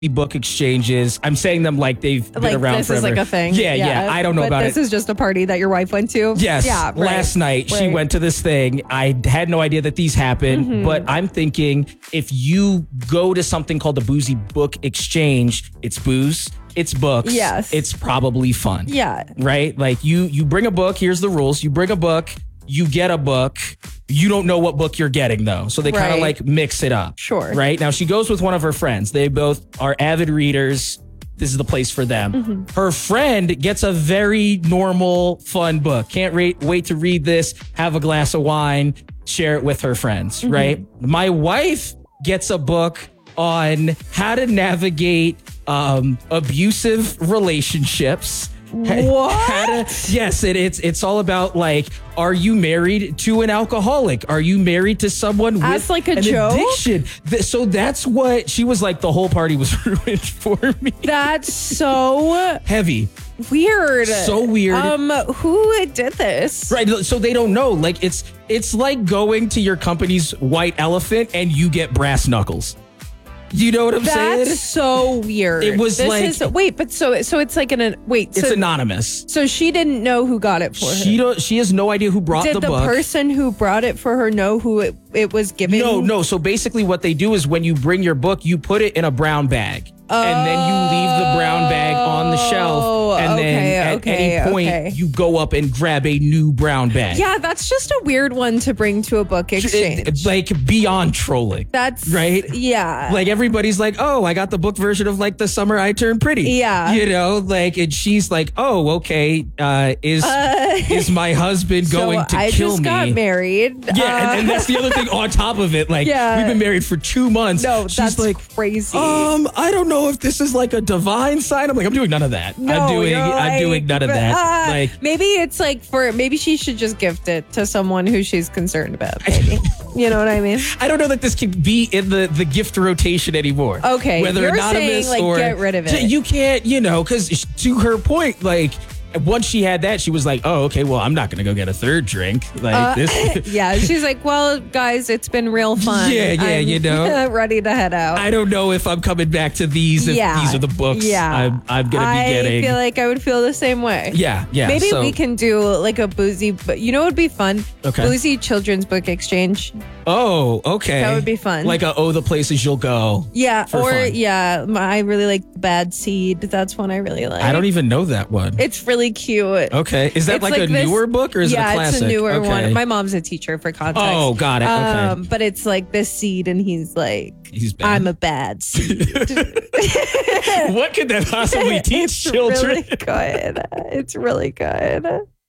book exchanges. I'm saying them like they've been around this forever. is like a thing. Yeah. I don't know about this is just a party that your wife went to. Yes. Yeah. Right, Last night she went to this thing. I had no idea that these happened, but I'm thinking if you go to something called the Boozy Book Exchange, it's booze, it's books. Yes. It's probably fun. Yeah. Right? Like you bring a book, here's the rules. You bring a book, you get a book. You don't know what book you're getting though. So they kind of like mix it up. Sure. Right? Now she goes with one of her friends. They both are avid readers. This is the place for them. Her friend gets a very normal, fun book. Can't wait to read this, have a glass of wine, share it with her friends, right? My wife gets a book on how to navigate abusive relationships. What? Yes, it's all about like, are you married to an alcoholic? Are you married to someone As with like a an joke? addiction? So that's what she was like. The whole party was ruined for me. That's so Heavy, weird. so weird. Who did this? Right, so they don't know. Like it's like going to your company's white elephant and you get brass knuckles. You know what I'm saying? That's so weird. It was so it's like It's anonymous. So she didn't know who got it for her. She has no idea who brought Did the the book. person who brought it for her know who it was given? No. So basically what they do is when you bring your book, you put it in a brown bag. And then you leave the brown bag on the shelf. And then at any point, you go up and grab a new brown bag. Yeah, that's just a weird one to bring to a book exchange. Like beyond trolling. That's right. Yeah. Like everybody's like, oh, I got the book version of like The Summer I Turned Pretty. Yeah. You know, like, and she's like, oh, okay. Is my husband going to I kill just me? got married. Yeah, and that's the other thing on top of it. Like, we've been married for 2 months. No, she's that's like, crazy. I don't know if this is like a divine sign. I'm like, I'm doing none of that. No, I'm doing none of that. Like, maybe it's like maybe she should just gift it to someone who she's concerned about. Maybe. You know what I mean? I don't know that this can be in the gift rotation anymore. Okay, whether you're anonymous saying, like, or get rid of it. You can't, because to her point, like. Once she had that, she was like, oh, okay, well, I'm not going to go get a third drink. Like this. Yeah, she's like, well, guys, it's been real fun. Yeah, I'm ready to head out. I don't know if I'm coming back to these if these are the books I'm going to be getting. I feel like I would feel the same way. Yeah. Maybe we can do like a boozy, but you know what would be fun? Okay. Boozy children's book exchange. Oh, okay. That would be fun. Like the places you'll go. Yeah, fun. I really like Bad Seed. That's one I really like. I don't even know that one. It's really cute. Okay. Is that like a newer book or is it a classic? Yeah, it's a newer one. My mom's a teacher for context. Oh, got it. Okay. But it's like this seed and he's like, I'm a bad seed. What could that possibly teach children? Really good. It's really good.